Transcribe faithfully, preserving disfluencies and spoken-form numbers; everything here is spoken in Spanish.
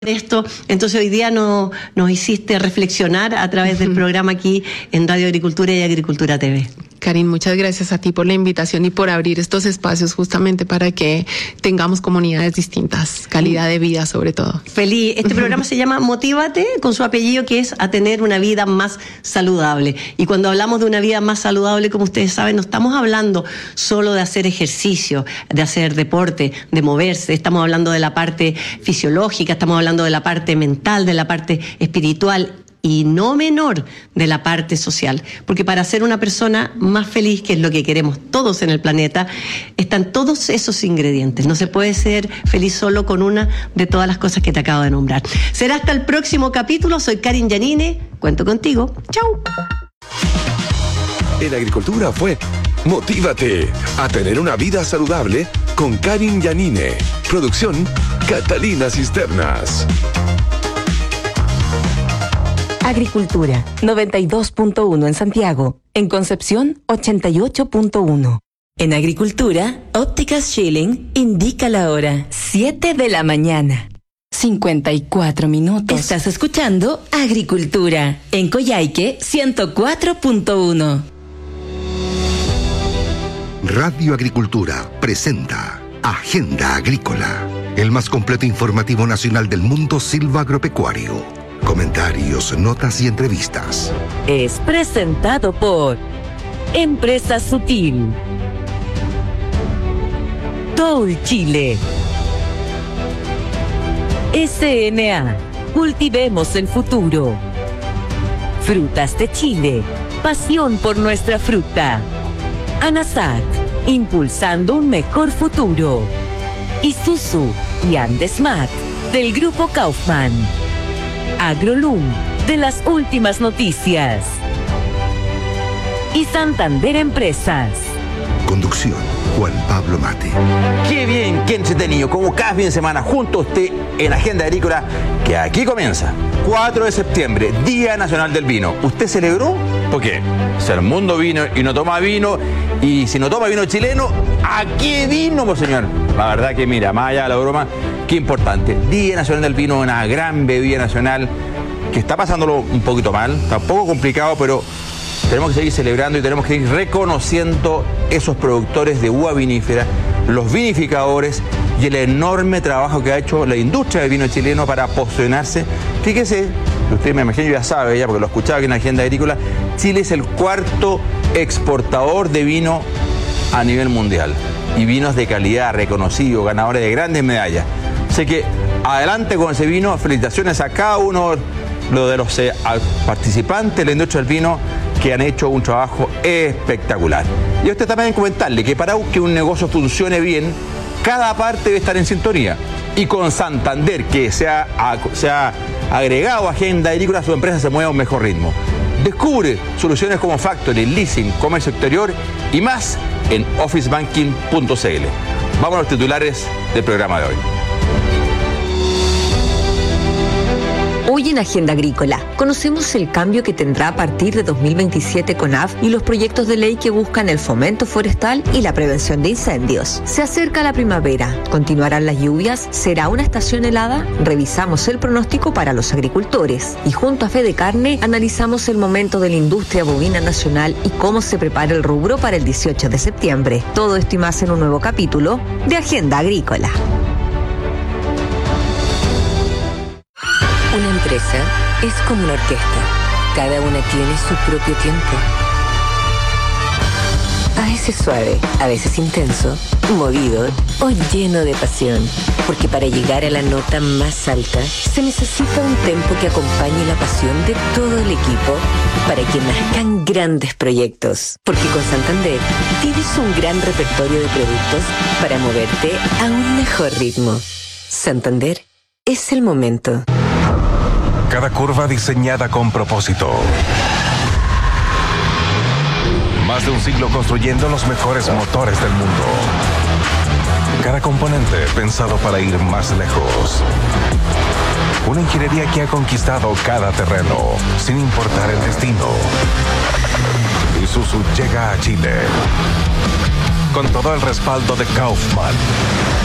esto, entonces hoy día no, nos hiciste reflexionar a través del programa aquí en Radio Agricultura y Agricultura T V. Karin, muchas gracias a ti por la invitación y por abrir estos espacios justamente para que tengamos comunidades distintas, calidad de vida sobre todo. Feliz. Este programa se llama Motívate, con su apellido, que es a tener una vida más saludable. Y cuando hablamos de una vida más saludable, como ustedes saben, no estamos hablando solo de hacer ejercicio, de hacer deporte, de moverse. Estamos hablando de la parte fisiológica, estamos hablando de la parte mental, de la parte espiritual y no menor de la parte social, porque para ser una persona más feliz, que es lo que queremos todos en el planeta, están todos esos ingredientes. No se puede ser feliz solo con una de todas las cosas que te acabo de nombrar. Será hasta el próximo capítulo. Soy Karin Yanine, cuento contigo. Chau. En Agricultura fue Motívate a tener una vida saludable con Karin Yanine. Producción Catalina Cisternas. Agricultura, noventa y dos punto uno en Santiago. En Concepción, ochenta y ocho punto uno. En Agricultura, Ópticas Schilling indica la hora, siete de la mañana. cincuenta y cuatro minutos. Estás escuchando Agricultura, en Coyhaique, ciento cuatro punto uno. Radio Agricultura presenta Agenda Agrícola, el más completo informativo nacional del mundo silvagropecuario. Comentarios, notas y entrevistas. Es presentado por Empresa Sutil, Toul Chile, S N A, cultivemos el futuro. Frutas de Chile, pasión por nuestra fruta. ANASAT, impulsando un mejor futuro. Isuzu y Andesmat, del Grupo Kaufman. Agrolum, de las últimas noticias. Y Santander Empresas. Conducción, Juan Pablo Mate. Qué bien, qué entretenido, como cada fin de semana junto a usted en Agenda Agrícola, que aquí comienza. cuatro de septiembre, Día Nacional del Vino. ¿Usted celebró? ¿Por qué? Si el mundo vino y no toma vino, y si no toma vino chileno, ¿a qué vino, pues, señor? La verdad que mira, más allá de la broma, qué importante. Día Nacional del Vino, una gran bebida nacional que está pasándolo un poquito mal, está un poco complicado, pero tenemos que seguir celebrando y tenemos que ir reconociendo esos productores de uva vinífera, los vinificadores y el enorme trabajo que ha hecho la industria del vino chileno para posicionarse. Fíjese, usted me imagino ya sabe ya, porque lo escuchaba aquí en la Agenda Agrícola, Chile es el cuarto exportador de vino a nivel mundial. Y vinos de calidad, reconocidos, ganadores de grandes medallas. Así que adelante con ese vino, felicitaciones a cada uno de los eh, participantes de la industria del vino que han hecho un trabajo espectacular. Y a usted también comentarle que para que un negocio funcione bien, cada parte debe estar en sintonía. Y con Santander, que se ha, se ha agregado a Agenda Agrícola, su empresa se mueve a un mejor ritmo. Descubre soluciones como Factory, Leasing, Comercio Exterior y más en office banking punto c l. Vamos a los titulares del programa de hoy. Hoy en Agenda Agrícola conocemos el cambio que tendrá a partir de dos mil veintisiete CONAF y los proyectos de ley que buscan el fomento forestal y la prevención de incendios. Se acerca la primavera, continuarán las lluvias, será una estación helada, revisamos el pronóstico para los agricultores y junto a Fede Carne analizamos el momento de la industria bovina nacional y cómo se prepara el rubro para el dieciocho de septiembre. Todo esto y más en un nuevo capítulo de Agenda Agrícola. Una empresa es como una orquesta. Cada una tiene su propio tiempo. A veces suave, a veces intenso, movido o lleno de pasión. Porque para llegar a la nota más alta, se necesita un tempo que acompañe la pasión de todo el equipo para que nazcan grandes proyectos. Porque con Santander tienes un gran repertorio de productos para moverte a un mejor ritmo. Santander es el momento. Cada curva diseñada con propósito. Más de un siglo construyendo los mejores motores del mundo. Cada componente pensado para ir más lejos. Una ingeniería que ha conquistado cada terreno, sin importar el destino. Isuzu llega a Chile con todo el respaldo de Kaufman.